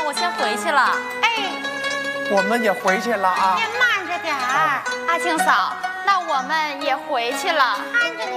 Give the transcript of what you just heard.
我先回去了。 哎， 我们也回去了啊。 您慢着点儿。 阿庆嫂，那我们也回去了。 看着你。